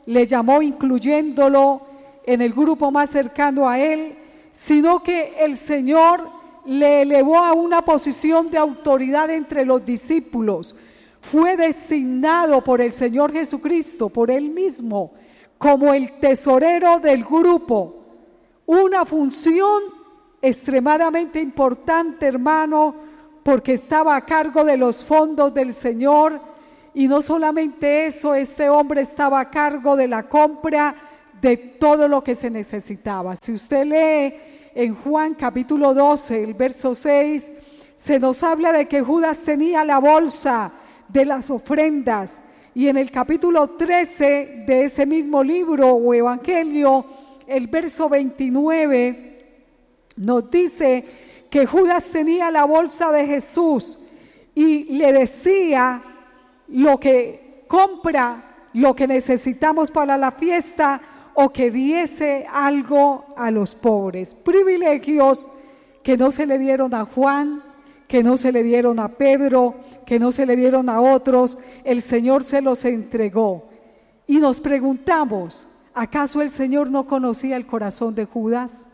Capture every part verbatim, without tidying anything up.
le llamó incluyéndolo en el grupo más cercano a él, sino que el Señor le elevó a una posición de autoridad entre los discípulos. Fue designado por el Señor Jesucristo, por Él mismo, como el tesorero del grupo. Una función extremadamente importante, hermano, porque estaba a cargo de los fondos del Señor. Y no solamente eso, este hombre estaba a cargo de la compra de todo lo que se necesitaba. Si usted lee en Juan capítulo doce, el verso seis, se nos habla de que Judas tenía la bolsa de las ofrendas, y en el capítulo trece de ese mismo libro o evangelio, el verso veintinueve nos dice que Judas tenía la bolsa de Jesús y le decía: lo que compra, lo que necesitamos para la fiesta, o que diese algo a los pobres. Privilegios que no se le dieron a Juan, que no se le dieron a Pedro, que no se le dieron a otros. El Señor se los entregó. Y nos preguntamos, ¿acaso el Señor no conocía el corazón de Judas?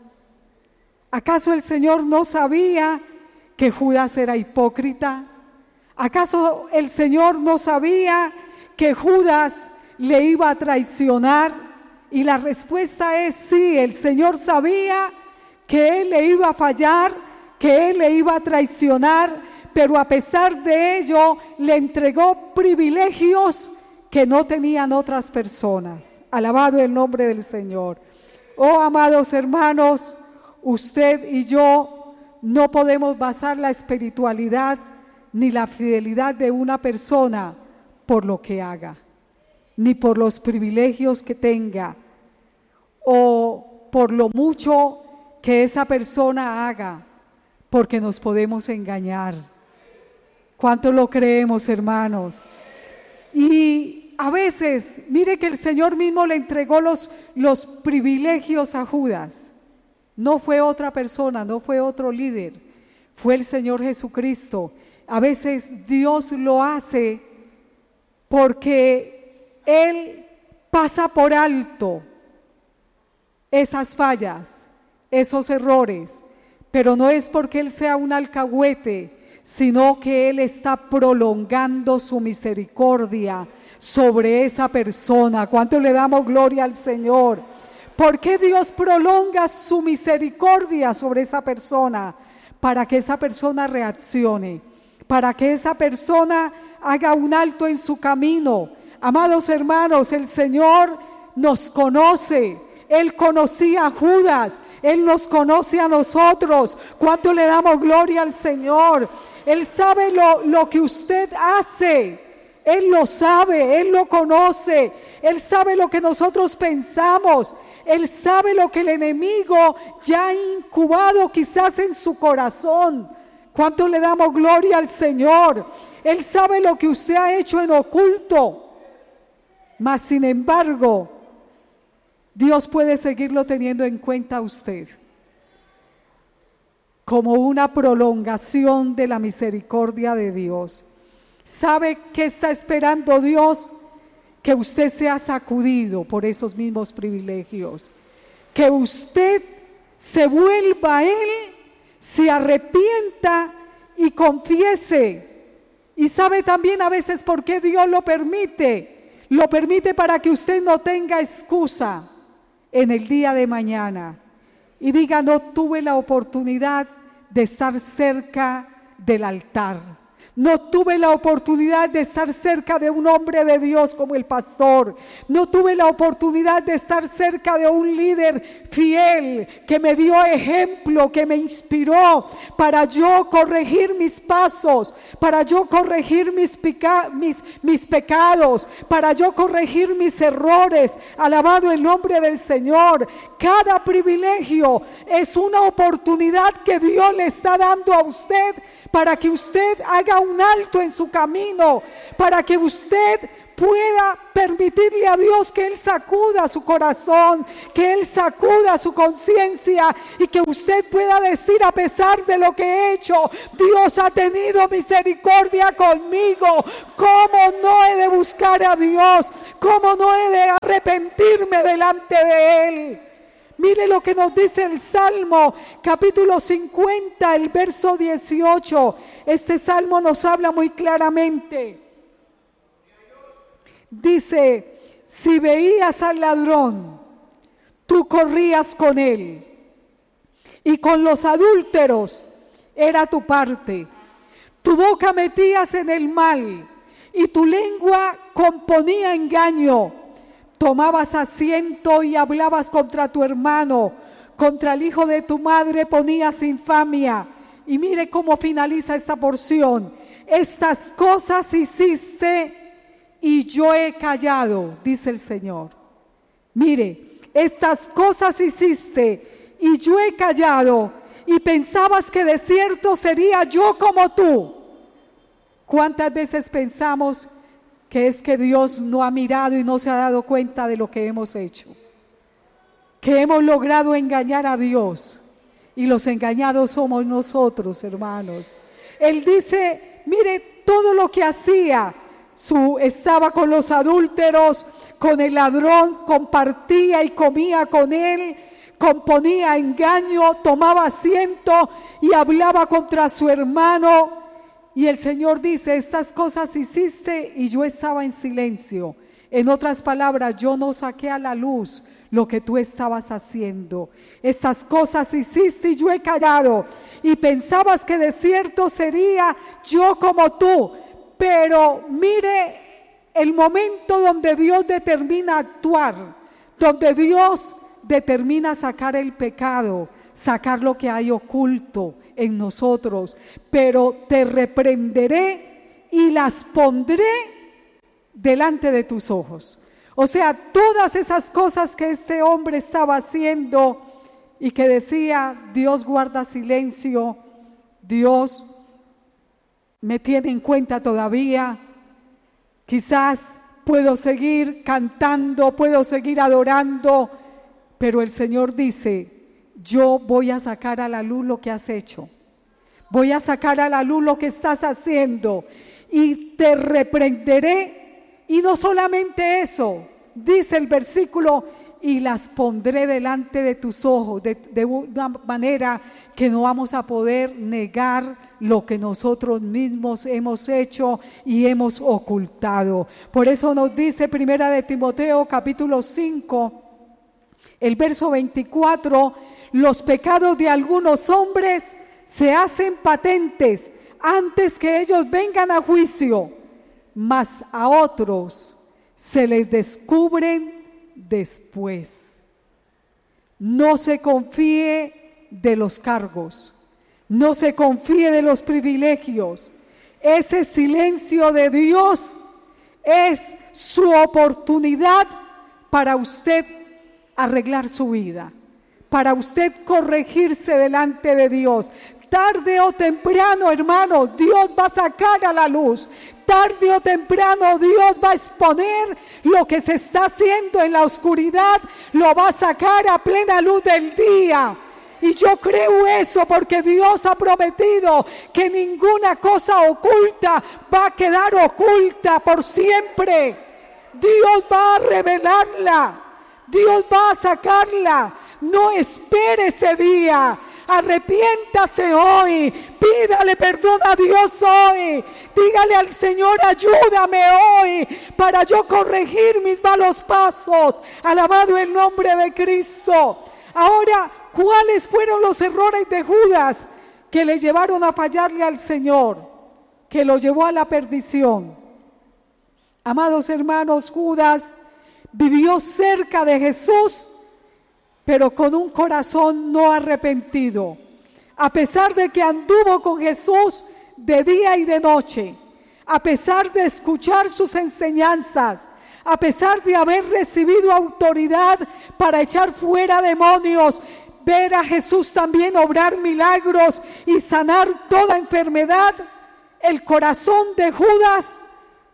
¿Acaso el Señor no sabía que Judas era hipócrita? ¿Acaso el Señor no sabía que Judas le iba a traicionar? Y la respuesta es sí, el Señor sabía que él le iba a fallar, que él le iba a traicionar, pero a pesar de ello le entregó privilegios que no tenían otras personas. Alabado el nombre del Señor. Oh, amados hermanos, usted y yo no podemos basar la espiritualidad ni la fidelidad de una persona por lo que haga, ni por los privilegios que tenga, o por lo mucho que esa persona haga, porque nos podemos engañar. ¿Cuánto lo creemos, hermanos? Y a veces, mire que el Señor mismo le entregó los, los privilegios a Judas. No fue otra persona, no fue otro líder, fue el Señor Jesucristo. A veces Dios lo hace porque Él pasa por alto esas fallas, esos errores, pero no es porque Él sea un alcahuete, sino que Él está prolongando su misericordia sobre esa persona. ¿Cuánto le damos gloria al Señor? ¿Por qué Dios prolonga su misericordia sobre esa persona? Para que esa persona reaccione, para que esa persona haga un alto en su camino. Amados hermanos, el Señor nos conoce. Él conocía a Judas, Él nos conoce a nosotros. ¿Cuánto le damos gloria al Señor? Él sabe lo, lo que usted hace, Él lo sabe, Él lo conoce, Él sabe lo que nosotros pensamos, Él sabe lo que el enemigo ya ha incubado quizás en su corazón. ¿Cuánto le damos gloria al Señor? Él sabe lo que usted ha hecho en oculto, mas sin embargo, Dios puede seguirlo teniendo en cuenta a usted como una prolongación de la misericordia de Dios. ¿Sabe qué está esperando Dios? Que usted sea sacudido por esos mismos privilegios, que usted se vuelva a Él, se arrepienta y confiese. Y sabe también a veces por qué Dios lo permite. Lo permite para que usted no tenga excusa en el día de mañana y diga: no tuve la oportunidad de estar cerca del altar, no tuve la oportunidad de estar cerca de un hombre de Dios como el pastor, no tuve la oportunidad de estar cerca de un líder fiel que me dio ejemplo, que me inspiró para yo corregir mis pasos, para yo corregir mis, pica, mis, mis pecados, para yo corregir mis errores. Alabado el nombre del Señor. Cada privilegio es una oportunidad que Dios le está dando a usted para que usted haga un alto en su camino, para que usted pueda permitirle a Dios que Él sacuda su corazón, que Él sacuda su conciencia y que usted pueda decir: a pesar de lo que he hecho, Dios ha tenido misericordia conmigo. ¿Cómo no he de buscar a Dios? ¿Cómo no he de arrepentirme delante de Él? Mire lo que nos dice el Salmo, capítulo cincuenta, el verso dieciocho. Este Salmo nos habla muy claramente. Dice: si veías al ladrón, tú corrías con él, y con los adúlteros era tu parte. Tu boca metías en el mal, y tu lengua componía engaño. Tomabas asiento y hablabas contra tu hermano, contra el hijo de tu madre ponías infamia. Y mire cómo finaliza esta porción: estas cosas hiciste y yo he callado, dice el Señor. Mire, estas cosas hiciste y yo he callado, y pensabas que de cierto sería yo como tú. ¿Cuántas veces pensamos que es que Dios no ha mirado y no se ha dado cuenta de lo que hemos hecho? Que hemos logrado engañar a Dios, y los engañados somos nosotros, hermanos. Él dice: mire todo lo que hacía. Su, estaba con los adúlteros, con el ladrón, compartía y comía con él, componía engaño, tomaba asiento y hablaba contra su hermano. Y el Señor dice: estas cosas hiciste y yo estaba en silencio. En otras palabras, yo no saqué a la luz lo que tú estabas haciendo. Estas cosas hiciste y yo he callado. Y pensabas que de cierto sería yo como tú. Pero mire el momento donde Dios determina actuar, donde Dios determina sacar el pecado, sacar lo que hay oculto en nosotros. Pero te reprenderé y las pondré delante de tus ojos. O sea, todas esas cosas que este hombre estaba haciendo y que decía: Dios guarda silencio, Dios me tiene en cuenta todavía, quizás puedo seguir cantando, puedo seguir adorando, pero el Señor dice: yo voy a sacar a la luz lo que has hecho, voy a sacar a la luz lo que estás haciendo y te reprenderé. Y no solamente eso, dice el versículo: y las pondré delante de tus ojos, de, de una manera que no vamos a poder negar lo que nosotros mismos hemos hecho y hemos ocultado. Por eso nos dice Primera de Timoteo, capítulo cinco, el verso veinticuatro: los pecados de algunos hombres se hacen patentes antes que ellos vengan a juicio, mas a otros se les descubren después. No se confíe de los cargos, no se confíe de los privilegios. Ese silencio de Dios es su oportunidad para usted arreglar su vida, para usted corregirse delante de Dios. Tarde o temprano, hermano, Dios va a sacar a la luz. Tarde o temprano Dios va a exponer lo que se está haciendo en la oscuridad, lo va a sacar a plena luz del día. Y yo creo eso porque Dios ha prometido que ninguna cosa oculta va a quedar oculta por siempre. Dios va a revelarla, Dios va a sacarla. No espere ese día. Arrepiéntase hoy, pídale perdón a Dios hoy, dígale al Señor: ayúdame hoy para yo corregir mis malos pasos. Alabado el nombre de Cristo. Ahora, ¿cuáles fueron los errores de Judas que le llevaron a fallarle al Señor, que lo llevó a la perdición? Amados hermanos, Judas vivió cerca de Jesús, pero con un corazón no arrepentido. A pesar de que anduvo con Jesús de día y de noche, a pesar de escuchar sus enseñanzas, a pesar de haber recibido autoridad para echar fuera demonios, ver a Jesús también obrar milagros y sanar toda enfermedad, el corazón de Judas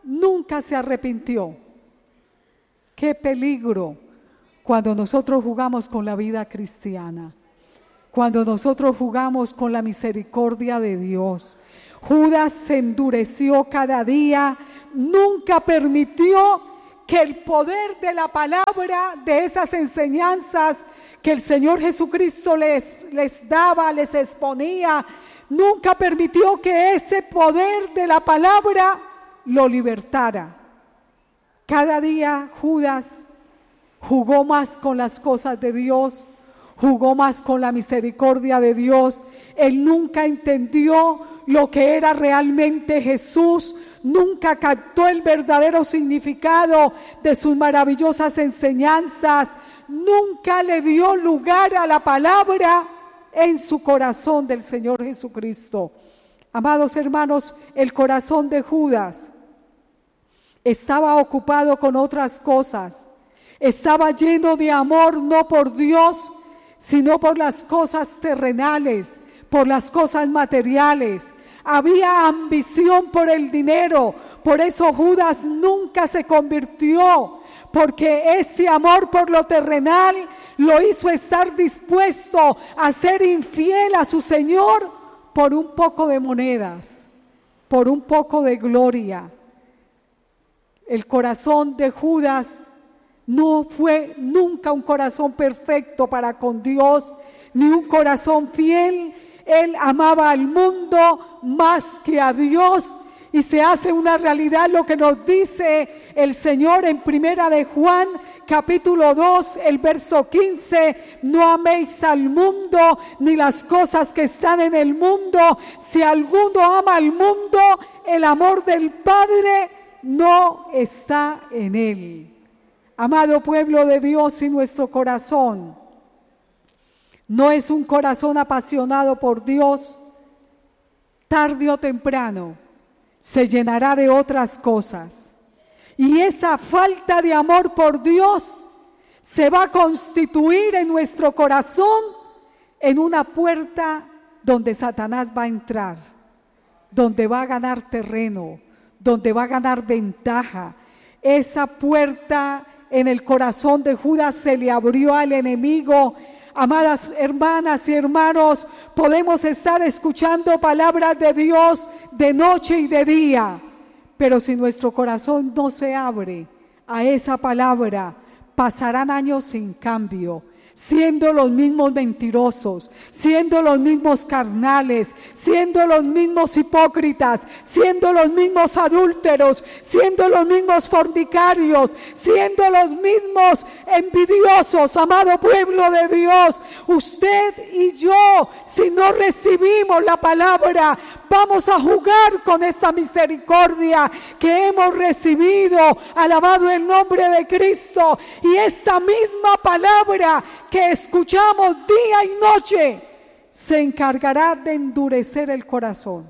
nunca se arrepintió. Qué peligro cuando nosotros jugamos con la vida cristiana, cuando nosotros jugamos con la misericordia de Dios. Judas se endureció cada día, nunca permitió que el poder de la palabra, de esas enseñanzas que el Señor Jesucristo les, les daba, les exponía, nunca permitió que ese poder de la palabra lo libertara. Cada día Judas jugó más con las cosas de Dios, jugó más con la misericordia de Dios. Él nunca entendió lo que era realmente Jesús, nunca captó el verdadero significado de sus maravillosas enseñanzas, nunca le dio lugar a la palabra en su corazón del Señor Jesucristo. Amados hermanos, el corazón de Judas estaba ocupado con otras cosas, estaba lleno de amor no por Dios, sino por las cosas terrenales, por las cosas materiales. Había ambición por el dinero, por eso Judas nunca se convirtió, porque ese amor por lo terrenal lo hizo estar dispuesto a ser infiel a su Señor por un poco de monedas, por un poco de gloria. El corazón de Judas no fue nunca un corazón perfecto para con Dios, ni un corazón fiel. Él amaba al mundo más que a Dios, y se hace una realidad lo que nos dice el Señor en Primera de Juan, capítulo dos, el verso quince: no améis al mundo ni las cosas que están en el mundo. Si alguno ama al mundo, el amor del Padre no está en él. Amado pueblo de Dios, si nuestro corazón no es un corazón apasionado por Dios, tarde o temprano se llenará de otras cosas. Y esa falta de amor por Dios se va a constituir en nuestro corazón en una puerta donde Satanás va a entrar, donde va a ganar terreno, donde va a ganar ventaja. Esa puerta en el corazón de Judas se le abrió al enemigo. Amadas hermanas y hermanos, podemos estar escuchando palabras de Dios de noche y de día, pero si nuestro corazón no se abre a esa palabra, pasarán años sin cambio, siendo los mismos mentirosos, siendo los mismos carnales, siendo los mismos hipócritas, siendo los mismos adúlteros, siendo los mismos fornicarios, siendo los mismos envidiosos. Amado pueblo de Dios, usted y yo, si no recibimos la palabra, vamos a jugar con esta misericordia que hemos recibido. Alabado el nombre de Cristo. Y esta misma palabra que escuchamos día y noche se encargará de endurecer el corazón.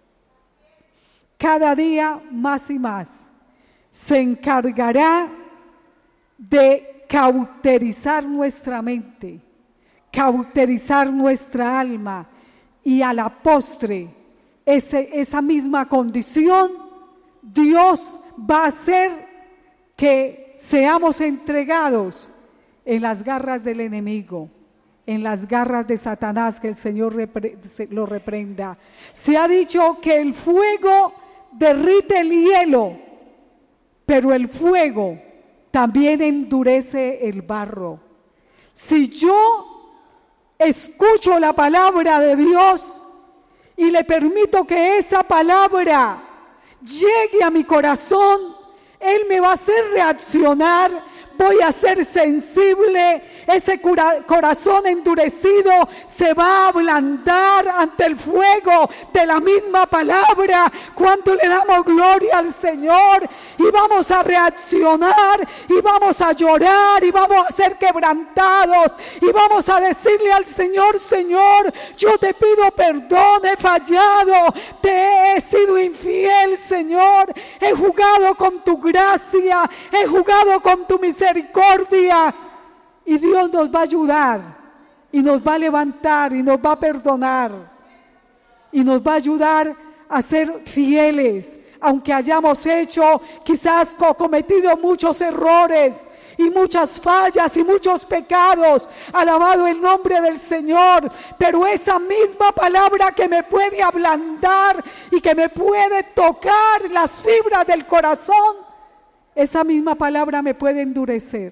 Cada día más y más se encargará de cauterizar nuestra mente, cauterizar nuestra alma, y a la postre ese, esa misma condición Dios va a hacer que seamos entregados en las garras del enemigo, en las garras de Satanás, que el Señor repre- lo reprenda. Se ha dicho que el fuego derrite el hielo, pero el fuego también endurece el barro. Si yo escucho la palabra de Dios y le permito que esa palabra llegue a mi corazón, Él me va a hacer reaccionar. Voy a ser sensible, ese cura, corazón endurecido se va a ablandar ante el fuego de la misma palabra. Cuánto le damos gloria al Señor, y vamos a reaccionar, y vamos a llorar, y vamos a ser quebrantados, y vamos a decirle al Señor: Señor, yo te pido perdón, he fallado, te he sido infiel, Señor, he jugado con tu gracia, he jugado con tu misericordia. Misericordia, y Dios nos va a ayudar, y nos va a levantar, y nos va a perdonar, y nos va a ayudar a ser fieles, aunque hayamos hecho, quizás cometido muchos errores y muchas fallas y muchos pecados, alabado el nombre del Señor, pero esa misma palabra que me puede ablandar y que me puede tocar las fibras del corazón, esa misma palabra me puede endurecer,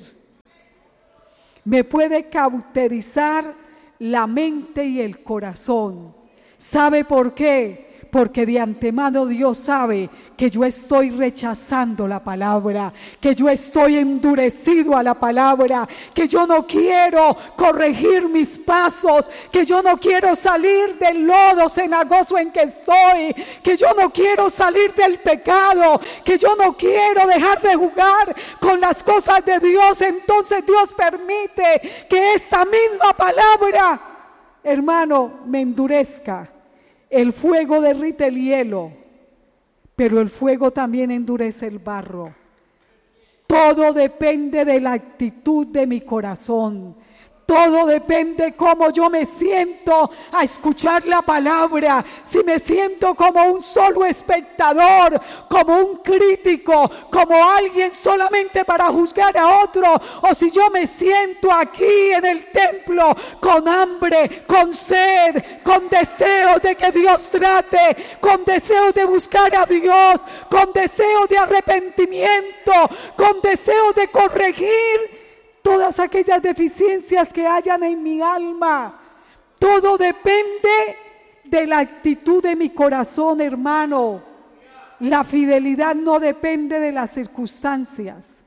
me puede cauterizar la mente y el corazón. ¿Sabe por qué? Porque de antemano Dios sabe que yo estoy rechazando la palabra, que yo estoy endurecido a la palabra, que yo no quiero corregir mis pasos, que yo no quiero salir del lodo cenagoso en que estoy, que yo no quiero salir del pecado, que yo no quiero dejar de jugar con las cosas de Dios. Entonces Dios permite que esta misma palabra, hermano, me endurezca. El fuego derrite el hielo, pero el fuego también endurece el barro. Todo depende de la actitud de mi corazón. Todo depende cómo yo me siento a escuchar la palabra. Si me siento como un solo espectador, como un crítico, como alguien solamente para juzgar a otro, o si yo me siento aquí en el templo con hambre, con sed, con deseos de que Dios trate, con deseos de buscar a Dios, con deseos de arrepentimiento, con deseos de corregir todas aquellas deficiencias que hayan en mi alma. Todo depende de la actitud de mi corazón, hermano. La fidelidad no depende de las circunstancias.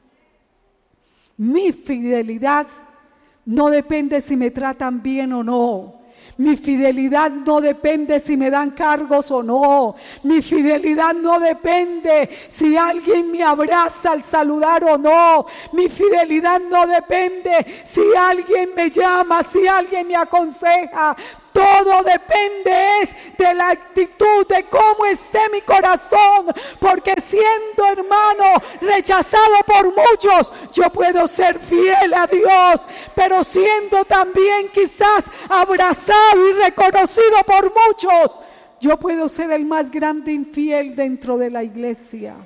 Mi fidelidad no depende si me tratan bien o no. Mi fidelidad no depende si me dan cargos o no. Mi fidelidad no depende si alguien me abraza al saludar o no. Mi fidelidad no depende si alguien me llama, si alguien me aconseja. Todo depende es de la actitud, de cómo esté mi corazón, porque siendo, hermano, rechazado por muchos, yo puedo ser fiel a Dios, pero siendo también quizás abrazado y reconocido por muchos, yo puedo ser el más grande infiel dentro de la iglesia.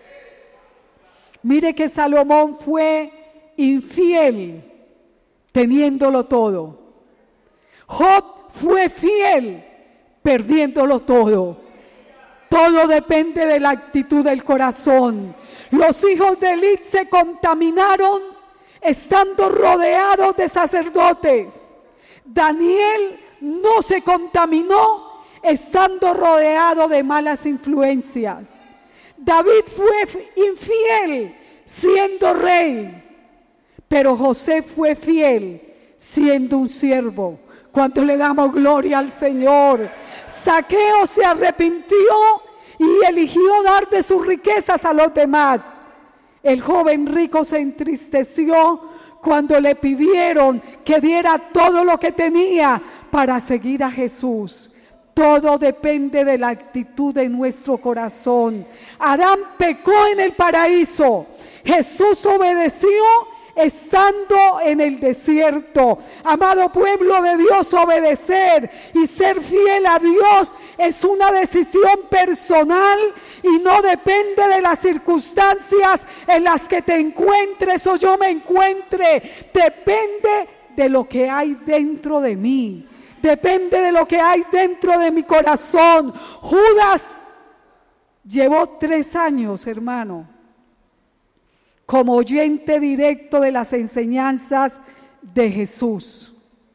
Mire que Salomón fue infiel teniéndolo todo. Job fue fiel perdiéndolo todo. Todo depende de la actitud del corazón. Los hijos de Elí se contaminaron estando rodeados de sacerdotes. Daniel no se contaminó estando rodeado de malas influencias. David fue infiel siendo rey, pero José fue fiel siendo un siervo. ¿Cuánto le damos gloria al Señor? Zaqueo se arrepintió y eligió dar de sus riquezas a los demás. El joven rico se entristeció cuando le pidieron que diera todo lo que tenía para seguir a Jesús. Todo depende de la actitud de nuestro corazón. Adán pecó en el paraíso. Jesús obedeció estando en el desierto. Amado pueblo de Dios, obedecer y ser fiel a Dios es una decisión personal y no depende de las circunstancias en las que te encuentres o yo me encuentre. Depende de lo que hay dentro de mí. Depende de lo que hay dentro de mi corazón. Judas llevó tres años, hermano, como oyente directo de las enseñanzas de Jesús.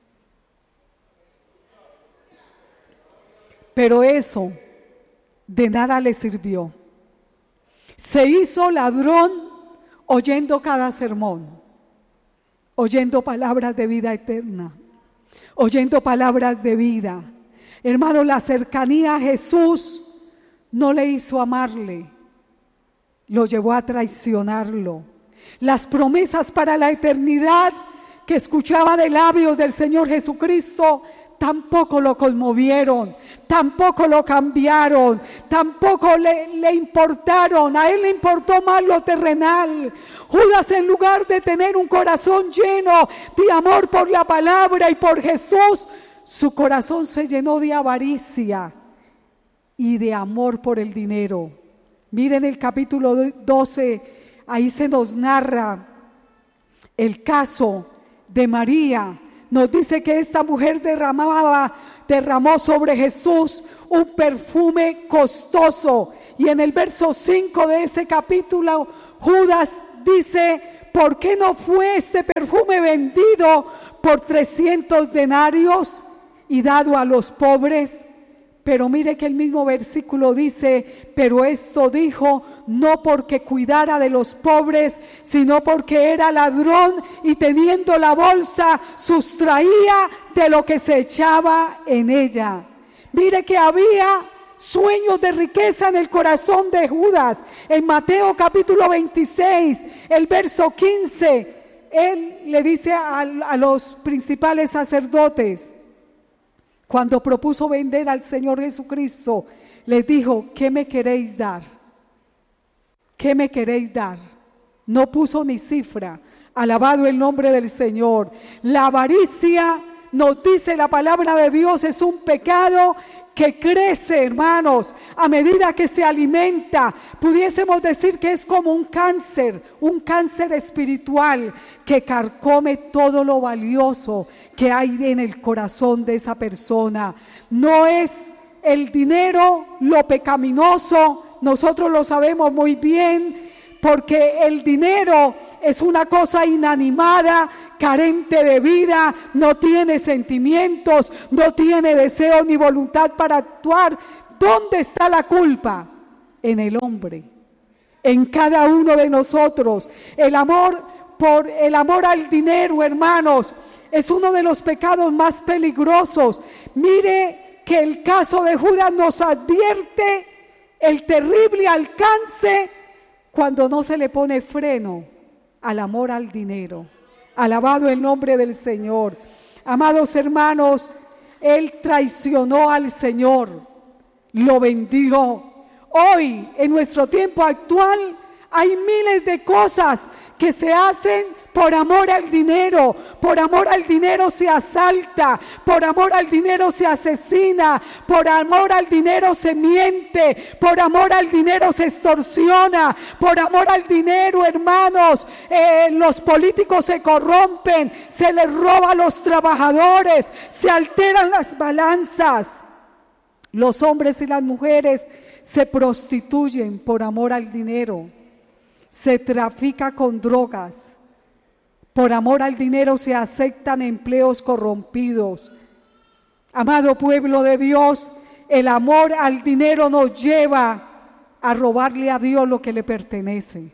Pero eso de nada le sirvió. Se hizo ladrón oyendo cada sermón, oyendo palabras de vida eterna, oyendo palabras de vida. Hermano, la cercanía a Jesús no le hizo amarle, lo llevó a traicionarlo. Las promesas para la eternidad que escuchaba de labios del Señor Jesucristo tampoco lo conmovieron, tampoco lo cambiaron, tampoco le, le importaron. A él le importó más lo terrenal. Judas, en lugar de tener un corazón lleno de amor por la palabra y por Jesús, su corazón se llenó de avaricia y de amor por el dinero. Miren el capítulo doce, ahí se nos narra el caso de María. Nos dice que esta mujer derramaba, derramó sobre Jesús un perfume costoso. Y en el verso cinco de ese capítulo, Judas dice: ¿por qué no fue este perfume vendido por trescientos denarios y dado a los pobres? Pero mire que el mismo versículo dice: pero esto dijo no porque cuidara de los pobres, sino porque era ladrón y teniendo la bolsa sustraía de lo que se echaba en ella. Mire que había sueños de riqueza en el corazón de Judas. En Mateo capítulo veintiséis, el verso quince, él le dice a, a los principales sacerdotes, cuando propuso vender al Señor Jesucristo, les dijo: ¿qué me queréis dar? ¿Qué me queréis dar? No puso ni cifra. Alabado el nombre del Señor. La avaricia, nos dice la palabra de Dios, es un pecado que crece, hermanos, a medida que se alimenta. Pudiésemos decir que es como un cáncer, un cáncer espiritual que carcome todo lo valioso que hay en el corazón de esa persona. No es el dinero lo pecaminoso, nosotros lo sabemos muy bien, porque el dinero es una cosa inanimada, carente de vida, no tiene sentimientos, no tiene deseo ni voluntad para actuar. ¿Dónde está la culpa? En el hombre, en cada uno de nosotros. El amor por el amor al dinero, hermanos, es uno de los pecados más peligrosos. Mire que el caso de Judas nos advierte el terrible alcance cuando no se le pone freno al amor al dinero. Alabado el nombre del Señor. Amados hermanos, él traicionó al Señor, lo vendió. Hoy, en nuestro tiempo actual, hay miles de cosas que se hacen por amor al dinero. Por amor al dinero se asalta, por amor al dinero se asesina, por amor al dinero se miente, por amor al dinero se extorsiona, por amor al dinero, hermanos, eh, los políticos se corrompen, se les roba a los trabajadores, se alteran las balanzas. Los hombres y las mujeres se prostituyen por amor al dinero, se trafica con drogas. Por amor al dinero se aceptan empleos corrompidos. Amado pueblo de Dios, el amor al dinero nos lleva a robarle a Dios lo que le pertenece.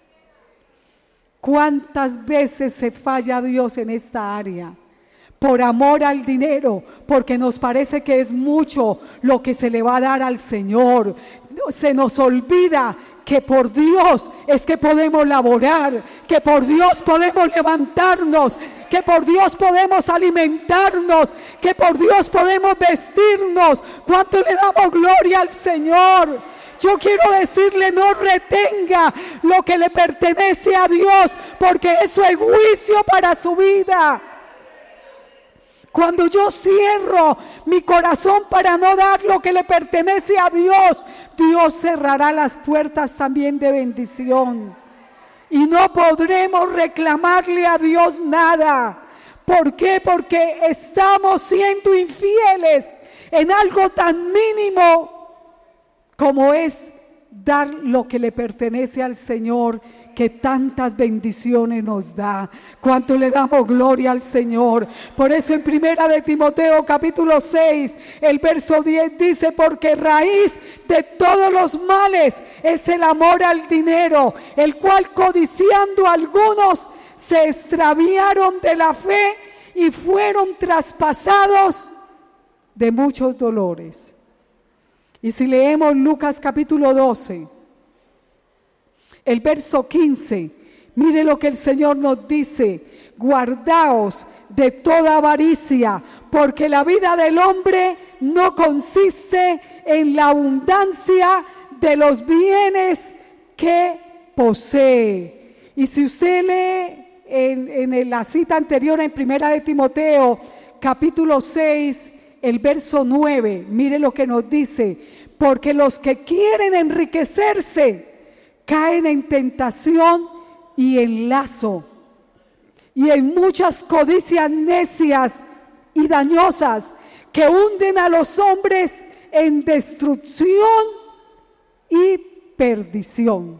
¿Cuántas veces se falla a Dios en esta área? Por amor al dinero, porque nos parece que es mucho lo que se le va a dar al Señor. Se nos olvida que por Dios es que podemos laborar, que por Dios podemos levantarnos, que por Dios podemos alimentarnos, que por Dios podemos vestirnos. ¿Cuánto le damos gloria al Señor? Yo quiero decirle: no retenga lo que le pertenece a Dios, porque eso es juicio para su vida. Cuando yo cierro mi corazón para no dar lo que le pertenece a Dios, Dios cerrará las puertas también de bendición. Y no podremos reclamarle a Dios nada. ¿Por qué? Porque estamos siendo infieles en algo tan mínimo como es dar lo que le pertenece al Señor, que tantas bendiciones nos da. Cuánto le damos gloria al Señor. Por eso en primera de Timoteo capítulo seis, el verso diez dice: porque raíz de todos los males es el amor al dinero, el cual codiciando algunos se extraviaron de la fe y fueron traspasados de muchos dolores. Y si leemos Lucas capítulo doce, el verso quince, mire lo que el Señor nos dice: guardaos de toda avaricia, porque la vida del hombre no consiste en la abundancia de los bienes que posee. Y si usted lee en, en la cita anterior, en primera de Timoteo capítulo seis, el verso nueve, mire lo que nos dice: porque los que quieren enriquecerse caen en tentación y en lazo, y en muchas codicias necias y dañosas que hunden a los hombres en destrucción y perdición.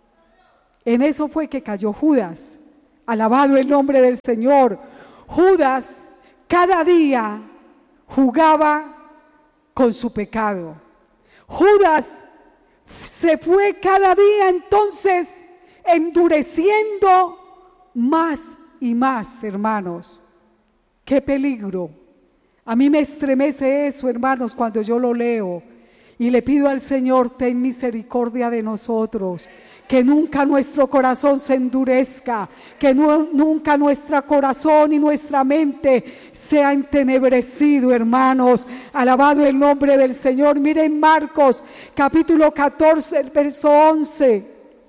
En eso fue que cayó Judas. Alabado el nombre del Señor. Judas cada día jugaba con su pecado. Judas se fue cada día entonces endureciendo más y más, hermanos. ¡Qué peligro! A mí me estremece eso, hermanos, cuando yo lo leo. Y le pido al Señor: ten misericordia de nosotros, que nunca nuestro corazón se endurezca, que no, nunca nuestro corazón y nuestra mente sea entenebrecido, hermanos. Alabado el nombre del Señor. Miren Marcos capítulo catorce, el verso once.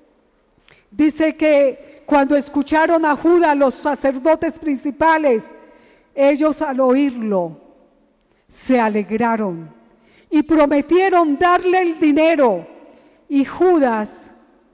Dice que cuando escucharon a Judas los sacerdotes principales, ellos al oírlo se alegraron y prometieron darle el dinero, y Judas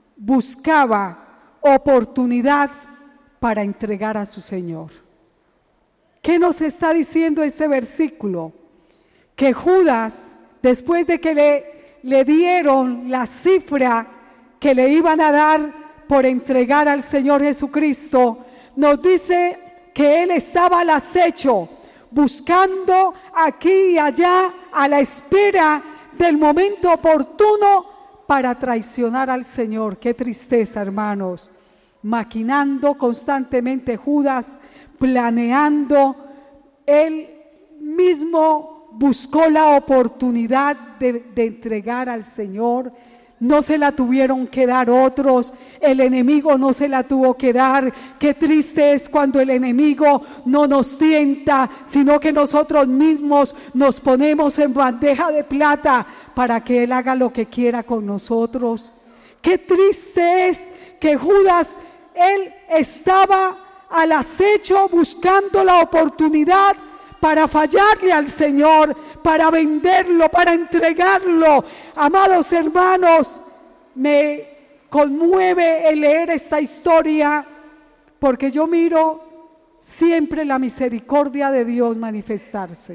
buscaba oportunidad para entregar a su Señor. ¿Qué nos está diciendo este versículo? Que Judas, después de que le, le dieron la cifra que le iban a dar por entregar al Señor Jesucristo, nos dice que él estaba al acecho, buscando aquí y allá, a la espera del momento oportuno para traicionar al Señor. Qué tristeza, hermanos. Maquinando constantemente Judas, planeando, él mismo buscó la oportunidad de, de entregar al Señor. No se la tuvieron que dar otros, el enemigo no se la tuvo que dar. Qué triste es cuando el enemigo no nos tienta, sino que nosotros mismos nos ponemos en bandeja de plata para que él haga lo que quiera con nosotros. Qué triste es que Judas, él estaba al acecho buscando la oportunidad para fallarle al Señor, para venderlo, para entregarlo. Amados hermanos, me conmueve el leer esta historia, porque yo miro siempre la misericordia de Dios manifestarse.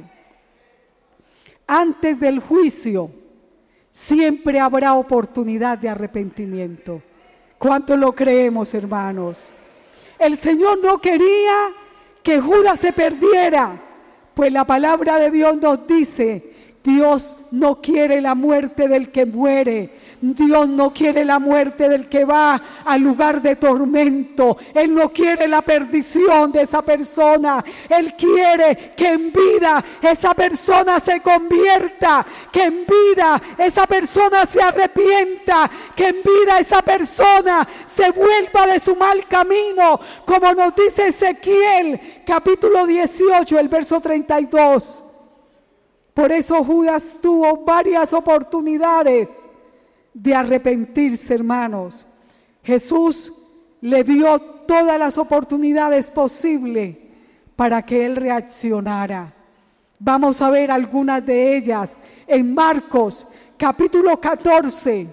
Antes del juicio siempre habrá oportunidad de arrepentimiento. ¿Cuánto lo creemos, hermanos? El Señor no quería que Judas se perdiera, pues la palabra de Dios nos dice: Dios no quiere la muerte del que muere. Dios no quiere la muerte del que va al lugar de tormento. Él no quiere la perdición de esa persona. Él quiere que en vida esa persona se convierta, que en vida esa persona se arrepienta, que en vida esa persona se vuelva de su mal camino, como nos dice Ezequiel capítulo dieciocho, el verso treinta y dos. Por eso Judas tuvo varias oportunidades de arrepentirse, hermanos. Jesús le dio todas las oportunidades posibles para que él reaccionara. Vamos a ver algunas de ellas en Marcos capítulo catorce,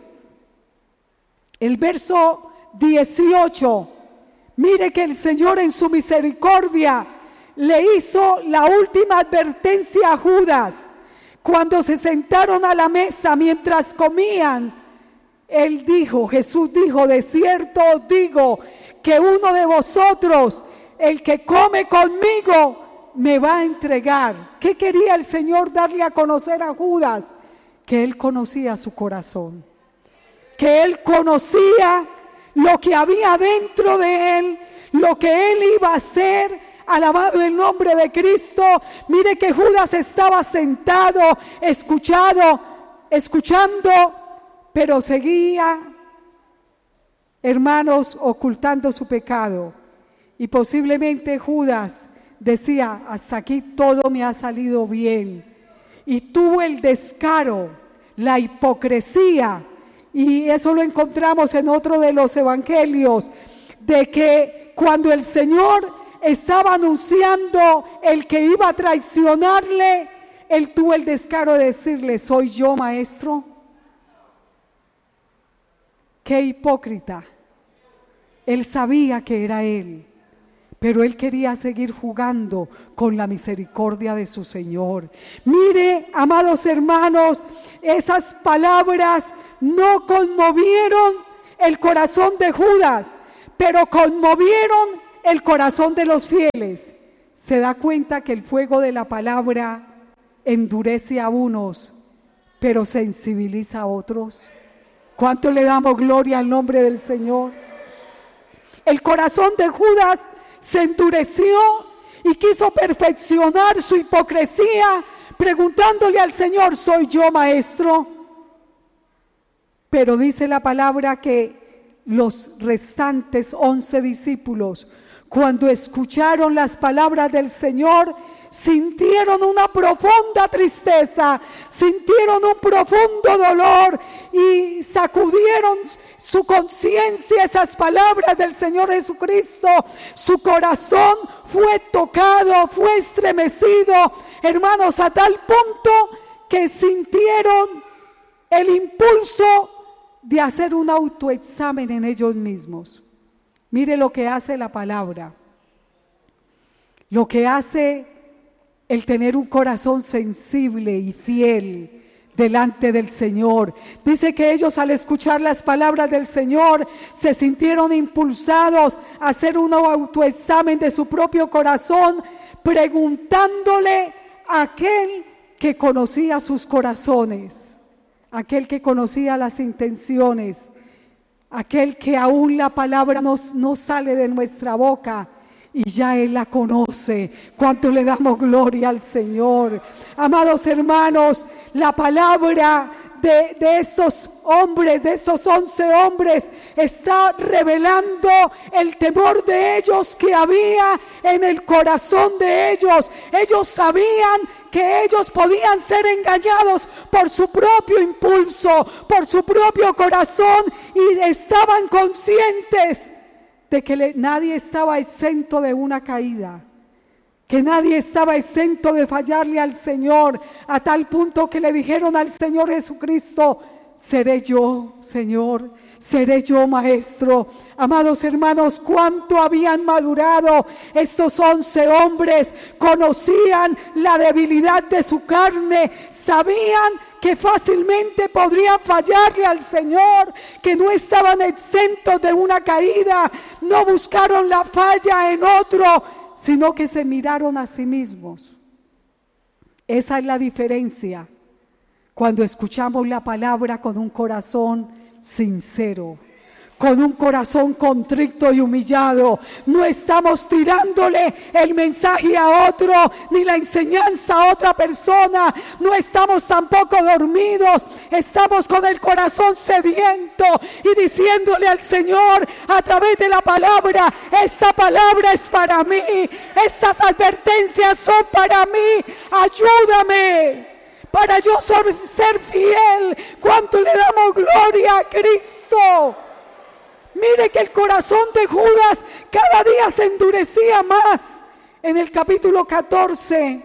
el verso dieciocho. Mire que el Señor en su misericordia le hizo la última advertencia a Judas. Cuando se sentaron a la mesa mientras comían, él dijo, Jesús dijo: de cierto os digo que uno de vosotros, el que come conmigo, me va a entregar. ¿Qué quería el Señor darle a conocer a Judas? Que él conocía su corazón, que él conocía lo que había dentro de él, lo que él iba a hacer. Alabado el nombre de Cristo. Mire que Judas estaba sentado, escuchado, escuchando, pero seguía, hermanos, ocultando su pecado. Y posiblemente Judas decía: hasta aquí todo me ha salido bien. Y tuvo el descaro, la hipocresía, y eso lo encontramos en otro de los evangelios, de que cuando el Señor estaba anunciando el que iba a traicionarle, él tuvo el descaro de decirle, ¿soy yo, maestro? ¡Qué hipócrita! Él sabía que era él, pero él quería seguir jugando con la misericordia de su Señor. Mire, amados hermanos, esas palabras no conmovieron el corazón de Judas, pero conmovieron el corazón de los fieles. Se da cuenta que el fuego de la palabra endurece a unos, pero sensibiliza a otros. ¿Cuánto le damos gloria al nombre del Señor? El corazón de Judas se endureció y quiso perfeccionar su hipocresía, preguntándole al Señor, ¿soy yo, maestro? Pero dice la palabra que los restantes once discípulos, cuando escucharon las palabras del Señor, sintieron una profunda tristeza, sintieron un profundo dolor y sacudieron su conciencia esas palabras del Señor Jesucristo. Su corazón fue tocado, fue estremecido, hermanos, a tal punto que sintieron el impulso de hacer un autoexamen en ellos mismos. Mire lo que hace la palabra, lo que hace el tener un corazón sensible y fiel delante del Señor. Dice que ellos, al escuchar las palabras del Señor, se sintieron impulsados a hacer un autoexamen de su propio corazón, preguntándole a aquel que conocía sus corazones, aquel que conocía las intenciones, aquel que aún la palabra no, no sale de nuestra boca y ya Él la conoce. ¿Cuánto le damos gloria al Señor? Amados hermanos, la palabra de, de estos hombres, de estos once hombres, está revelando el temor de ellos que había en el corazón de ellos. Ellos sabían que ellos podían ser engañados por su propio impulso, por su propio corazón, y estaban conscientes de que le, nadie estaba exento de una caída, que nadie estaba exento de fallarle al Señor, a tal punto que le dijeron al Señor Jesucristo, seré yo, Señor, seré yo, maestro. Amados hermanos, cuánto habían madurado estos once hombres, conocían la debilidad de su carne, sabían que fácilmente podrían fallarle al Señor, que no estaban exentos de una caída, no buscaron la falla en otro, sino que se miraron a sí mismos. Esa es la diferencia cuando escuchamos la palabra con un corazón sincero, con un corazón contrito y humillado. No estamos tirándole el mensaje a otro, ni la enseñanza a otra persona. No estamos tampoco dormidos. Estamos con el corazón sediento y diciéndole al Señor a través de la palabra, esta palabra es para mí, estas advertencias son para mí, ayúdame para yo ser fiel. ¿Cuánto le damos gloria a Cristo? Mire que el corazón de Judas cada día se endurecía más. En el capítulo catorce,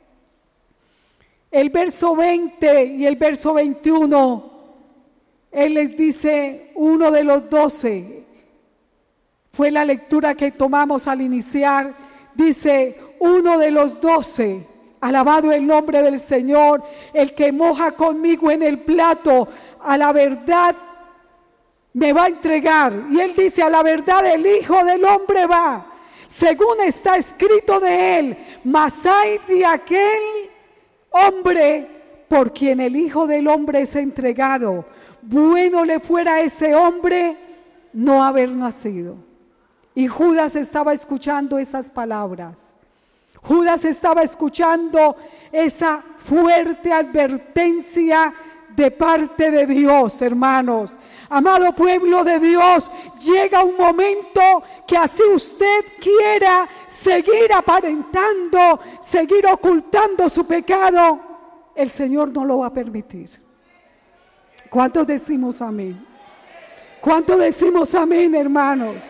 el verso veinte y el verso veintiuno, él les dice, uno de los doce, fue la lectura que tomamos al iniciar, dice, uno de los doce, alabado el nombre del Señor, el que moja conmigo en el plato, a la verdad me va a entregar. Y él dice, a la verdad el Hijo del Hombre va, según está escrito de él. Mas hay de aquel hombre por quien el Hijo del Hombre es entregado. Bueno le fuera a ese hombre no haber nacido. Y Judas estaba escuchando esas palabras. Judas estaba escuchando esa fuerte advertencia de parte de Dios, hermanos. Amado pueblo de Dios, llega un momento que así usted quiera seguir aparentando, seguir ocultando su pecado, el Señor no lo va a permitir. ¿Cuántos decimos amén? ¿Cuántos decimos amén, hermanos?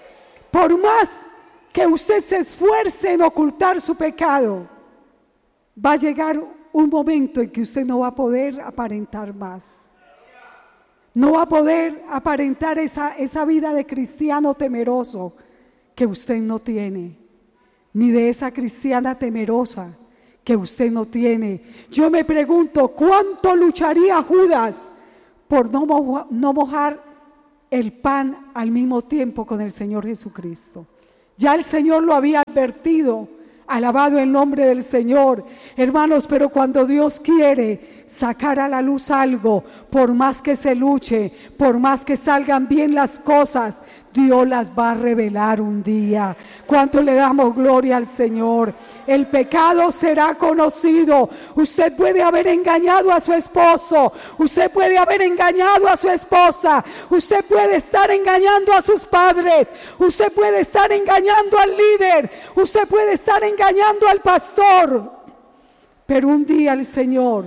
Por más que usted se esfuerce en ocultar su pecado, va a llegar un momento en que usted no va a poder aparentar más. No va a poder aparentar esa, esa vida de cristiano temeroso que usted no tiene, ni de esa cristiana temerosa que usted no tiene. Yo me pregunto, ¿cuánto lucharía Judas por no, moja, no mojar el pan al mismo tiempo con el Señor Jesucristo? Ya el Señor lo había advertido. Alabado el nombre del Señor, hermanos, pero cuando Dios quiere sacar a la luz algo, por más que se luche, por más que salgan bien las cosas, Dios las va a revelar un día. ¿Cuánto le damos gloria al Señor? El pecado será conocido. Usted puede haber engañado a su esposo, usted puede haber engañado a su esposa, usted puede estar engañando a sus padres, usted puede estar engañando al líder, usted puede estar engañando al pastor, pero un día el Señor,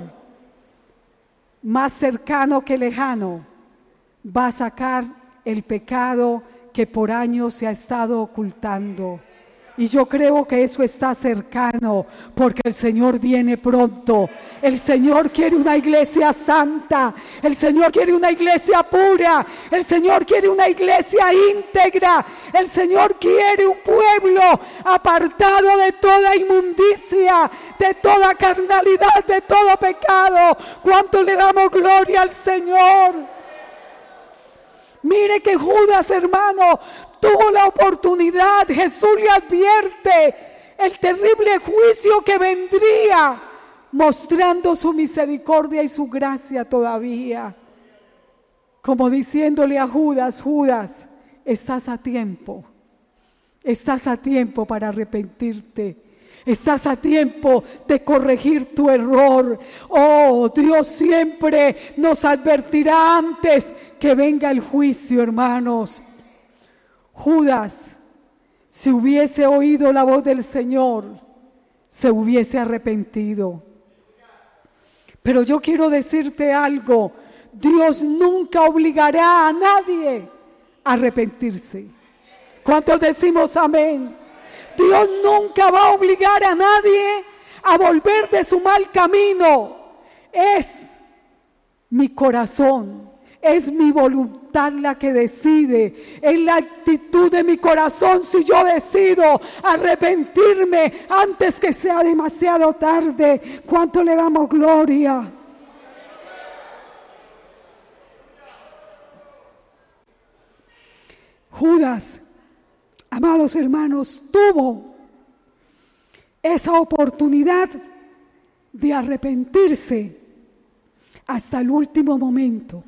más cercano que lejano, va a sacar el pecado que por años se ha estado ocultando. Y yo creo que eso está cercano, porque el Señor viene pronto. El Señor quiere una iglesia santa, el Señor quiere una iglesia pura, el Señor quiere una iglesia íntegra, el Señor quiere un pueblo apartado de toda inmundicia, de toda carnalidad, de todo pecado. ¿Cuánto le damos gloria al Señor? Mire que Judas, hermano, tuvo la oportunidad. Jesús le advierte el terrible juicio que vendría, mostrando su misericordia y su gracia todavía, como diciéndole a Judas: Judas, estás a tiempo, estás a tiempo para arrepentirte. Estás a tiempo de corregir tu error. Oh, Dios siempre nos advertirá antes que venga el juicio, hermanos. Judas, si hubiese oído la voz del Señor, se hubiese arrepentido. Pero yo quiero decirte algo: Dios nunca obligará a nadie a arrepentirse. ¿Cuántos decimos amén? Dios nunca va a obligar a nadie a volver de su mal camino. Es mi corazón, es mi voluntad la que decide. Es la actitud de mi corazón si yo decido arrepentirme antes que sea demasiado tarde. ¿Cuánto le damos gloria? Judas, amados hermanos, tuvo esa oportunidad de arrepentirse hasta el último momento.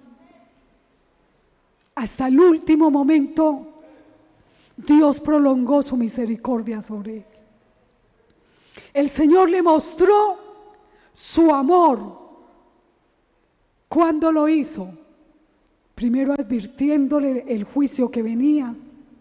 Hasta el último momento Dios prolongó su misericordia sobre él. El Señor le mostró su amor. ¿Cuándo lo hizo? Primero advirtiéndole el juicio que venía,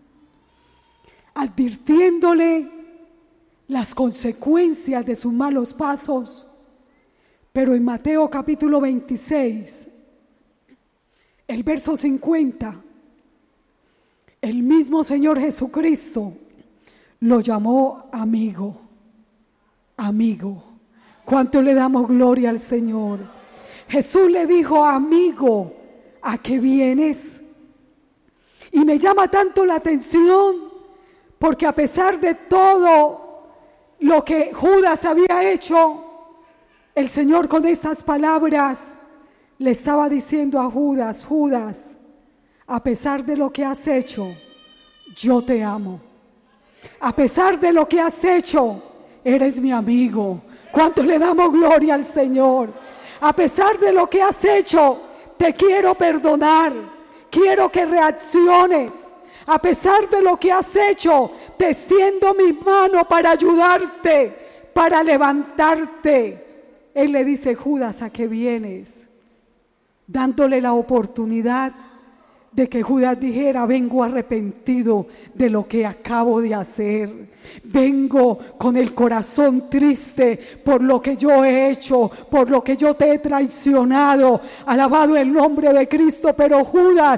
advirtiéndole las consecuencias de sus malos pasos. Pero en Mateo capítulo veintiséis, el verso cincuenta, el mismo Señor Jesucristo lo llamó amigo, amigo. ¿Cuánto le damos gloria al Señor? Jesús le dijo: amigo, ¿a qué vienes? Y me llama tanto la atención, porque a pesar de todo lo que Judas había hecho, el Señor con estas palabras le estaba diciendo a Judas: Judas, a pesar de lo que has hecho, yo te amo. A pesar de lo que has hecho, eres mi amigo. ¿Cuánto le damos gloria al Señor? A pesar de lo que has hecho, te quiero perdonar. Quiero que reacciones. A pesar de lo que has hecho, te extiendo mi mano para ayudarte, para levantarte. Él le dice: Judas, ¿a qué vienes? Dándole la oportunidad de que Judas dijera: vengo arrepentido de lo que acabo de hacer. Vengo con el corazón triste por lo que yo he hecho, por lo que yo te he traicionado. Alabado el nombre de Cristo. Pero Judas,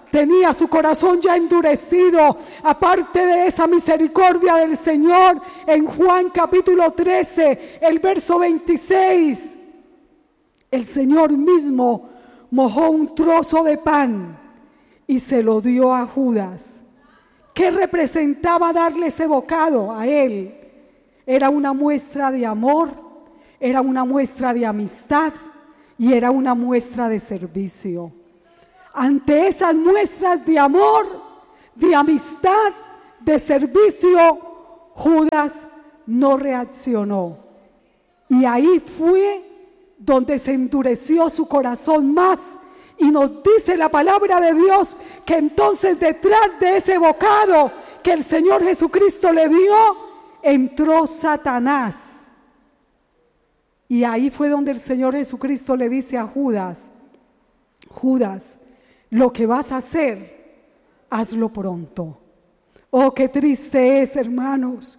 tenía su corazón ya endurecido. Aparte de esa misericordia del Señor, en Juan capítulo trece, el verso veintiséis, el Señor mismo mojó un trozo de pan y se lo dio a Judas. ¿Qué representaba darle ese bocado a él? Era una muestra de amor, era una muestra de amistad y era una muestra de servicio. Ante esas muestras de amor, de amistad, de servicio, Judas no reaccionó. Y ahí fue donde se endureció su corazón más. Y nos dice la palabra de Dios que entonces detrás de ese bocado que el Señor Jesucristo le dio, entró Satanás. Y ahí fue donde el Señor Jesucristo le dice a Judas: Judas, lo que vas a hacer, hazlo pronto. Oh, qué triste es, hermanos,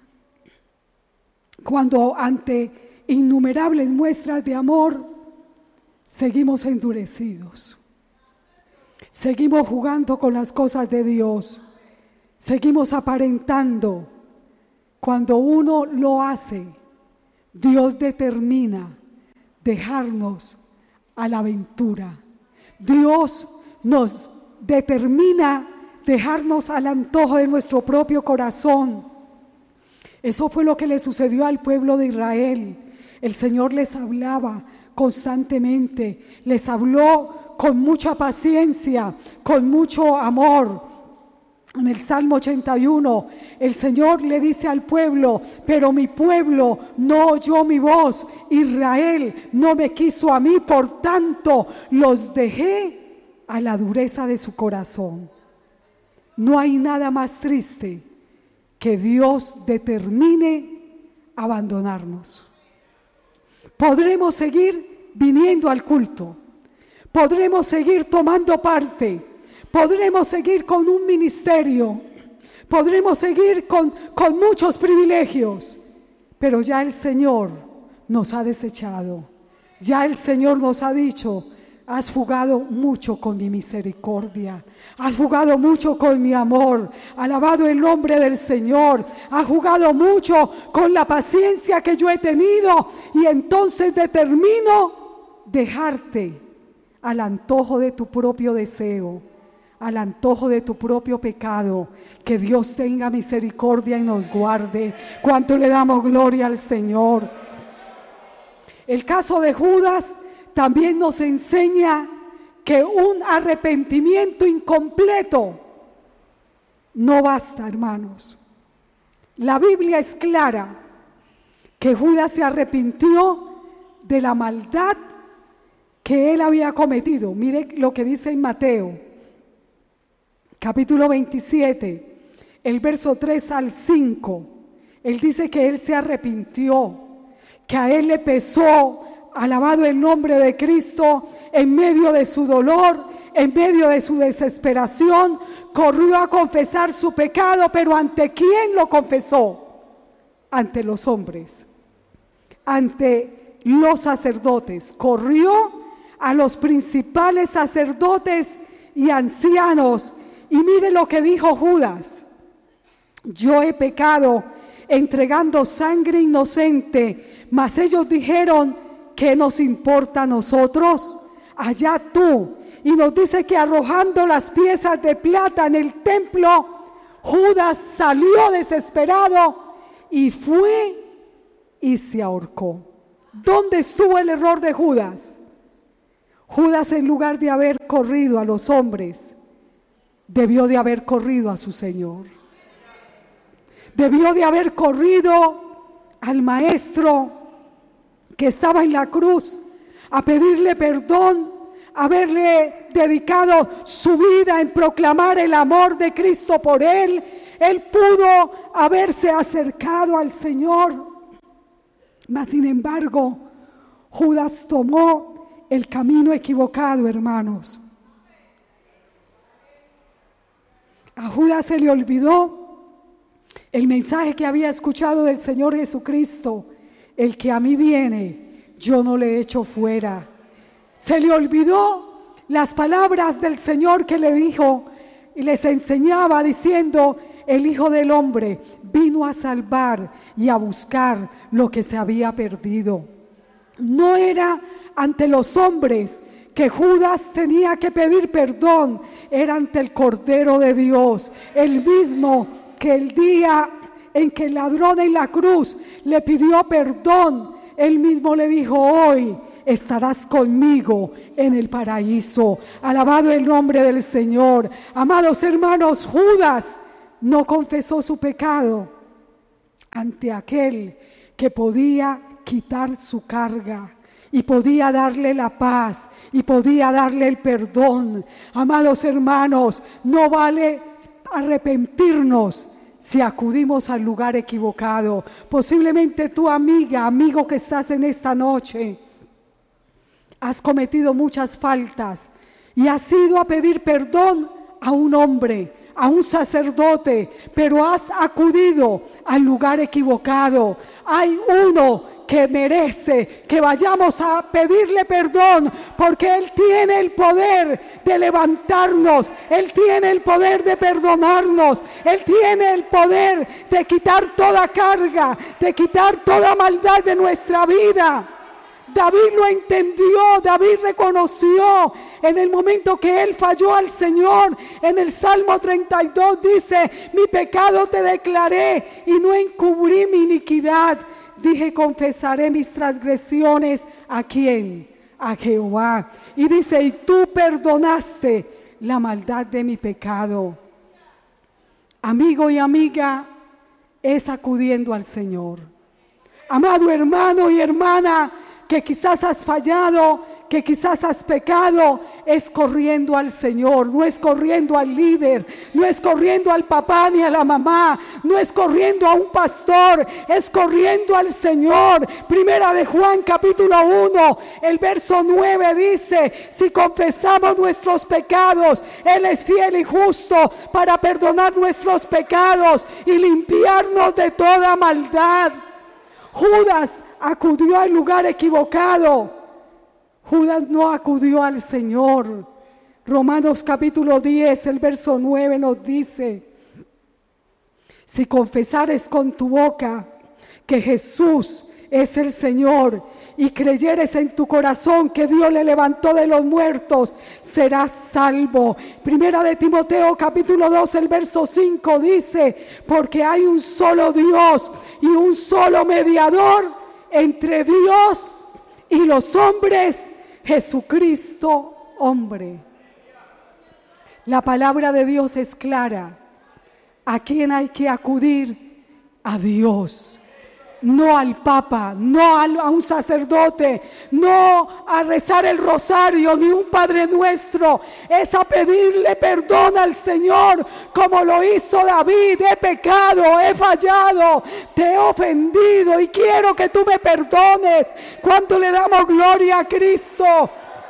cuando ante innumerables muestras de amor seguimos endurecidos, seguimos jugando con las cosas de Dios, seguimos aparentando. Cuando uno lo hace, Dios determina dejarnos a la aventura. Dios nos determina dejarnos al antojo de nuestro propio corazón. Eso fue lo que le sucedió al pueblo de Israel. El Señor les hablaba constantemente, les habló con mucha paciencia, con mucho amor. En el Salmo ochenta y uno, el Señor le dice al pueblo: pero mi pueblo no oyó mi voz, Israel no me quiso a mí, por tanto los dejé a la dureza de su corazón. No hay nada más triste que Dios determine abandonarnos. Podremos seguir viniendo al culto, podremos seguir tomando parte, podremos seguir con un ministerio, podremos seguir con, con muchos privilegios, pero ya el Señor nos ha desechado, ya el Señor nos ha dicho: has jugado mucho con mi misericordia, has jugado mucho con mi amor, alabado el nombre del Señor, has jugado mucho con la paciencia que yo he tenido, y entonces determino dejarte al antojo de tu propio deseo, al antojo de tu propio pecado. Que Dios tenga misericordia y nos guarde. ¿Cuánto le damos gloria al Señor? El caso de Judas también nos enseña que un arrepentimiento incompleto no basta, hermanos. La Biblia es clara que Judas se arrepintió de la maldad que él había cometido. Mire lo que dice en Mateo, capítulo veintisiete, el verso tres al cinco. Él dice que él se arrepintió, que a él le pesó, alabado el nombre de Cristo, en medio de su dolor, en medio de su desesperación, corrió a confesar su pecado. Pero ¿ante quién lo confesó? Ante los hombres, ante los sacerdotes. Corrió a los principales sacerdotes y ancianos, y mire lo que dijo Judas: yo he pecado entregando sangre inocente. Mas ellos dijeron: ¿qué nos importa a nosotros? Allá tú. Y nos dice que arrojando las piezas de plata en el templo, Judas salió desesperado y fue y se ahorcó. ¿Dónde estuvo el error de Judas? Judas, en lugar de haber corrido a los hombres, debió de haber corrido a su Señor. Debió de haber corrido al Maestro que estaba en la cruz, a pedirle perdón, haberle dedicado su vida en proclamar el amor de Cristo por él. Él pudo haberse acercado al Señor, mas sin embargo Judas tomó el camino equivocado, hermanos. A Judas se le olvidó el mensaje que había escuchado del Señor Jesucristo: el que a mí viene, yo no le echo fuera. Se le olvidó las palabras del Señor que le dijo y les enseñaba diciendo: el Hijo del Hombre vino a salvar y a buscar lo que se había perdido. No era ante los hombres que Judas tenía que pedir perdón, era ante el Cordero de Dios, el mismo que el día en que el ladrón en la cruz le pidió perdón, él mismo le dijo: hoy estarás conmigo en el paraíso. Alabado el nombre del Señor. Amados hermanos, Judas no confesó su pecado ante aquel que podía quitar su carga y podía darle la paz y podía darle el perdón. Amados hermanos, no vale arrepentirnos si acudimos al lugar equivocado. Posiblemente tu amiga, amigo que estás en esta noche, has cometido muchas faltas y has ido a pedir perdón a un hombre, a un sacerdote, pero has acudido al lugar equivocado. Hay uno que merece que vayamos a pedirle perdón, porque Él tiene el poder de levantarnos, Él tiene el poder de perdonarnos, Él tiene el poder de quitar toda carga, de quitar toda maldad de nuestra vida. David lo entendió, David reconoció en el momento que él falló al Señor. En el Salmo treinta y dos dice: mi pecado te declaré y no encubrí mi iniquidad. Dije: confesaré mis transgresiones. ¿A quién? A Jehová. Y dice: y tú perdonaste la maldad de mi pecado. Amigo y amiga, es acudiendo al Señor. Amado hermano y hermana, que quizás has fallado, que quizás has pecado, es corriendo al Señor, no es corriendo al líder, no es corriendo al papá ni a la mamá, no es corriendo a un pastor, es corriendo al Señor. Primera de Juan capítulo uno, el verso nueve dice: si confesamos nuestros pecados, Él es fiel y justo para perdonar nuestros pecados y limpiarnos de toda maldad. Judas acudió al lugar equivocado. Judas no acudió al Señor. Romanos capítulo diez, el verso nueve nos dice: si confesares con tu boca que Jesús es el Señor y creyeres en tu corazón que Dios le levantó de los muertos, serás salvo. Primera de Timoteo capítulo dos, el verso cinco dice: porque hay un solo Dios y un solo mediador entre Dios y los hombres, Jesucristo hombre. La palabra de Dios es clara. ¿A quién hay que acudir? A Dios. No al Papa, no a un sacerdote, no a rezar el rosario, ni un Padre Nuestro. Es a pedirle perdón al Señor, como lo hizo David. He pecado, he fallado, te he ofendido y quiero que tú me perdones. ¿Cuánto le damos gloria a Cristo?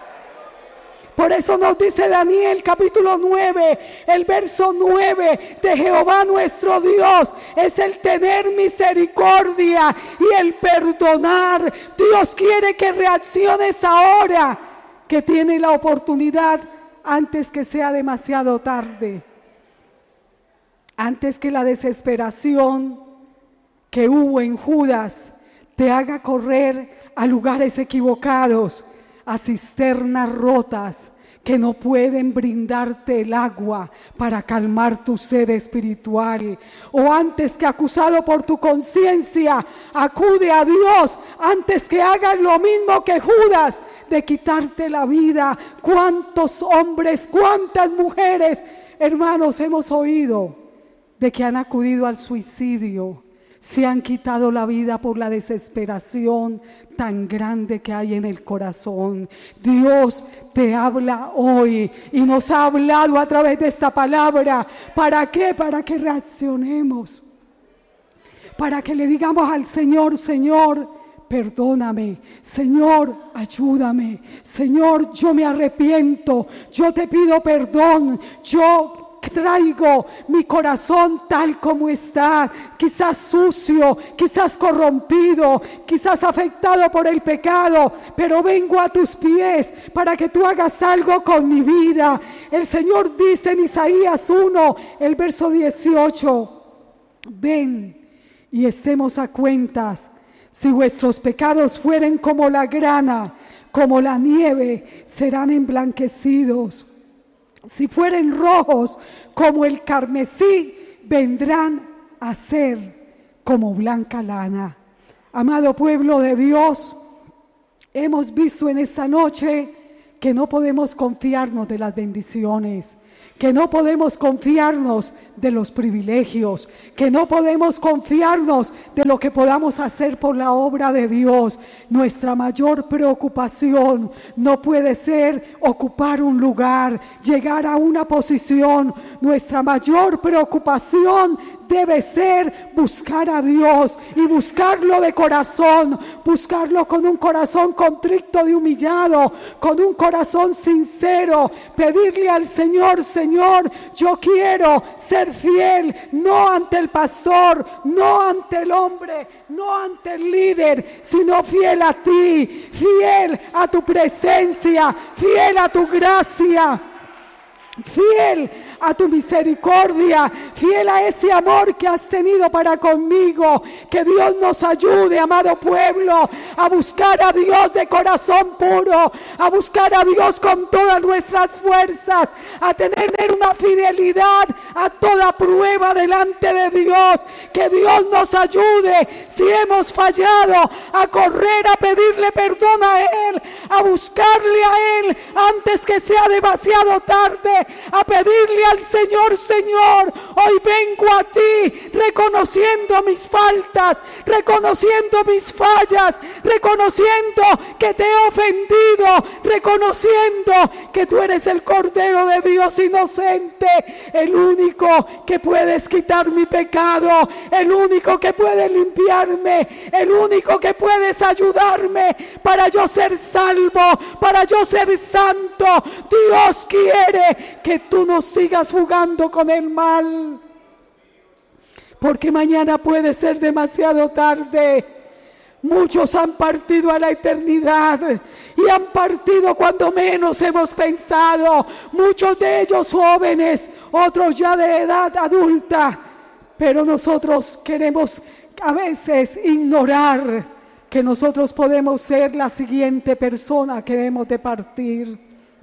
Por eso nos dice Daniel capítulo nueve, el verso nueve: de Jehová nuestro Dios es el tener misericordia y el perdonar. Dios quiere que reacciones ahora, que tiene la oportunidad, antes que sea demasiado tarde, antes que la desesperación que hubo en Judas te haga correr a lugares equivocados, a cisternas rotas que no pueden brindarte el agua para calmar tu sed espiritual. O antes que acusado por tu conciencia, acude a Dios antes que hagas lo mismo que Judas, de quitarte la vida. ¿Cuántos hombres, cuántas mujeres, hermanos, hemos oído de que han acudido al suicidio? Se han quitado la vida por la desesperación tan grande que hay en el corazón. Dios te habla hoy y nos ha hablado a través de esta palabra. ¿Para qué? Para que reaccionemos. Para que le digamos al Señor: Señor, perdóname. Señor, ayúdame. Señor, yo me arrepiento. Yo te pido perdón. Yo traigo mi corazón tal como está, quizás sucio, quizás corrompido, quizás afectado por el pecado, pero vengo a tus pies para que tú hagas algo con mi vida. El Señor dice en Isaías uno, el verso dieciocho, ven y estemos a cuentas. Si vuestros pecados fueren como la grana, como la nieve, serán emblanquecidos. Si fueren rojos como el carmesí, vendrán a ser como blanca lana. Amado pueblo de Dios, hemos visto en esta noche que no podemos confiarnos de las bendiciones, que no podemos confiarnos de los privilegios, que no podemos confiarnos de lo que podamos hacer por la obra de Dios. Nuestra mayor preocupación no puede ser ocupar un lugar, llegar a una posición. Nuestra mayor preocupación debe ser buscar a Dios y buscarlo de corazón, buscarlo con un corazón contrito y humillado, con un corazón sincero, pedirle al Señor: Señor, yo quiero ser fiel, no ante el pastor, no ante el hombre, no ante el líder, sino fiel a ti, fiel a tu presencia, fiel a tu gracia, fiel a tu misericordia, fiel a ese amor que has tenido para conmigo. Que Dios nos ayude, amado pueblo, a buscar a Dios de corazón puro, a buscar a Dios con todas nuestras fuerzas, a tener una fidelidad a toda prueba delante de Dios. Que Dios nos ayude, si hemos fallado, a correr a pedirle perdón a Él, a buscarle a Él antes que sea demasiado tarde, a pedirle al Señor: Señor, hoy vengo a ti reconociendo mis faltas, reconociendo mis fallas, reconociendo que te he ofendido, reconociendo que tú eres el Cordero de Dios inocente, el único que puedes quitar mi pecado, el único que puede limpiarme, el único que puedes ayudarme para yo ser salvo, para yo ser santo. Dios quiere que tú no sigas jugando con el mal, porque mañana puede ser demasiado tarde. Muchos han partido a la eternidad y han partido cuando menos hemos pensado. Muchos de ellos jóvenes, otros ya de edad adulta, pero nosotros queremos a veces ignorar que nosotros podemos ser la siguiente persona que debemos de partir.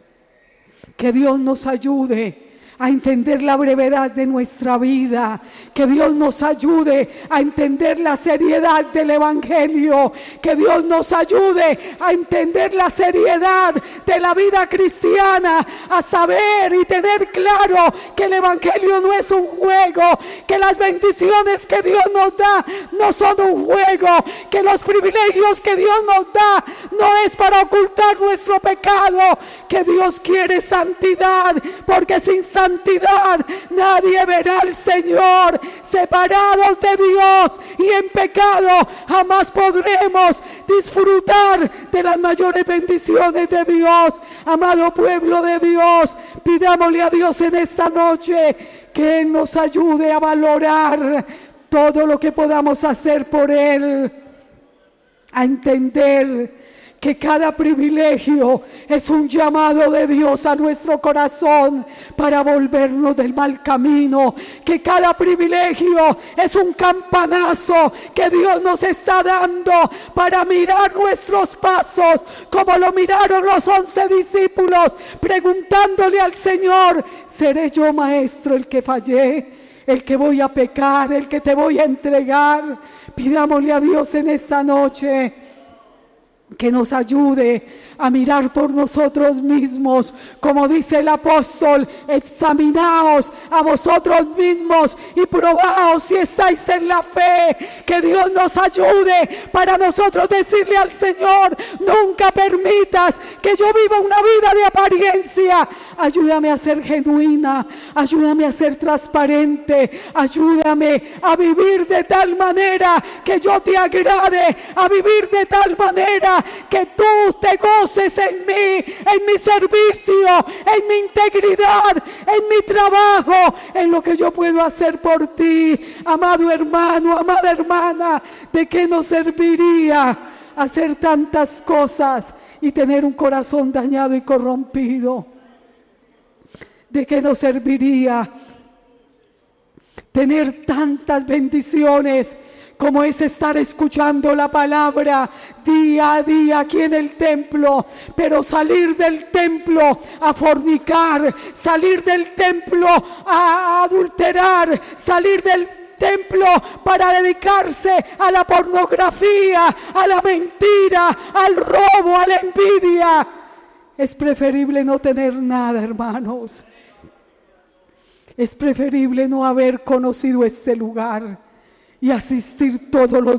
Que Dios nos ayude a entender la brevedad de nuestra vida, que Dios nos ayude a entender la seriedad del Evangelio, que Dios nos ayude a entender la seriedad de la vida cristiana, a saber y tener claro que el Evangelio no es un juego, que las bendiciones que Dios nos da no son un juego, que los privilegios que Dios nos da no es para ocultar nuestro pecado, que Dios quiere santidad, porque sin santidad santidad nadie verá al Señor. Separados de Dios y en pecado jamás podremos disfrutar de las mayores bendiciones de Dios. Amado pueblo de Dios, pidámosle a Dios en esta noche que Él nos ayude a valorar todo lo que podamos hacer por Él, a entender que cada privilegio es un llamado de Dios a nuestro corazón para volvernos del mal camino, que cada privilegio es un campanazo que Dios nos está dando para mirar nuestros pasos, como lo miraron los once discípulos, preguntándole al Señor: ¿seré yo, maestro, el que fallé, el que voy a pecar, el que te voy a entregar? Pidámosle a Dios en esta noche que nos ayude a mirar por nosotros mismos, como dice el apóstol: examinaos a vosotros mismos y probaos si estáis en la fe. Que Dios nos ayude para nosotros decirle al Señor: nunca permitas que yo viva una vida de apariencia, ayúdame a ser genuina, ayúdame a ser transparente, ayúdame a vivir de tal manera que yo te agrade, a vivir de tal manera manera que tú te goces en mí, en mi servicio, en mi integridad, en mi trabajo, en lo que yo puedo hacer por ti. Amado hermano, amada hermana, ¿de qué nos serviría hacer tantas cosas y tener un corazón dañado y corrompido? ¿De qué nos serviría tener tantas bendiciones como es estar escuchando la palabra día a día aquí en el templo, pero salir del templo a fornicar, salir del templo a adulterar, salir del templo para dedicarse a la pornografía, a la mentira, al robo, a la envidia? Es preferible no tener nada, hermanos. Es preferible no haber conocido este lugar y asistir todos los